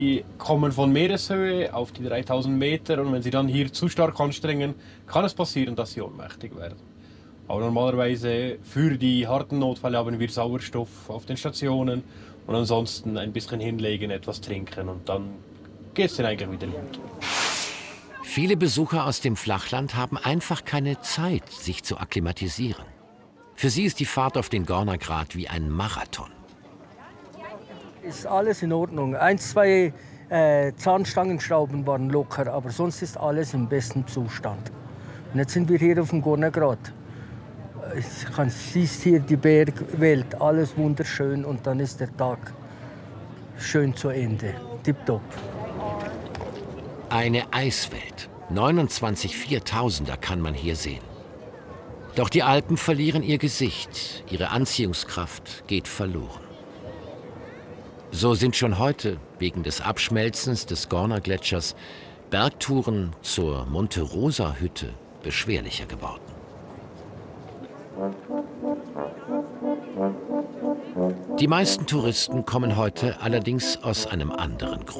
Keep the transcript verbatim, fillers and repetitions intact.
Die kommen von Meereshöhe auf die dreitausend Meter und wenn sie dann hier zu stark anstrengen, kann es passieren, dass sie ohnmächtig werden. Aber normalerweise für die harten Notfälle haben wir Sauerstoff auf den Stationen und ansonsten ein bisschen hinlegen, etwas trinken und dann geht es dann eigentlich wieder gut. Viele Besucher aus dem Flachland haben einfach keine Zeit, sich zu akklimatisieren. Für sie ist die Fahrt auf den Gornergrat wie ein Marathon. Ist alles in Ordnung. Ein, zwei äh, Zahnstangenschrauben waren locker, aber sonst ist alles im besten Zustand. Und jetzt sind wir hier auf dem Gornergrat. Du siehst hier die Bergwelt, alles wunderschön und dann ist der Tag schön zu Ende. Tipptopp. Eine Eiswelt. neunundzwanzig Viertausender kann man hier sehen. Doch die Alpen verlieren ihr Gesicht, ihre Anziehungskraft geht verloren. So sind schon heute, wegen des Abschmelzens des Gornergletschers, Bergtouren zur Monte Rosa Hütte beschwerlicher geworden. Die meisten Touristen kommen heute allerdings aus einem anderen Grund.